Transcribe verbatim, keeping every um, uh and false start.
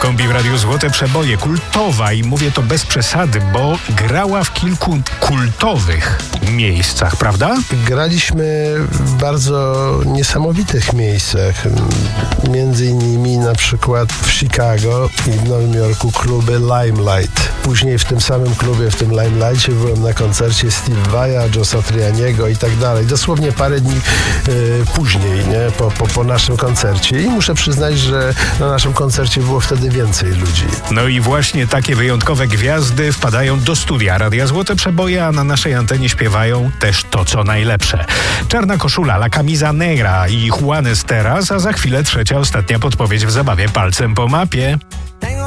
kombi w Radiu Złote Przeboje. Kultowa i mówię to bez przesady, bo grała w kilku kultowych miejscach, prawda? Graliśmy w bardzo niesamowitych miejscach. Między innymi na przykład w Chicago i w Nowym Jorku kluby Limelight. Później w tym samym klubie, w tym Limelightie byłem na koncercie Steve Vai'a, Joe Satrianiego i tak dalej. Dosłownie parę dni y, później, nie? Po, po, po naszym koncercie. I muszę przyznać, że na naszym koncercie było wtedy więcej ludzi. No i właśnie takie wyjątkowe gwiazdy wpadają do studia Radia Złote Przeboje, a na naszej antenie śpiewają też to, co najlepsze. Czarna koszula, La Camisa Negra i Juanes Teraz, a za chwilę trzecia, ostatnia podpowiedź w zabawie Palcem po mapie.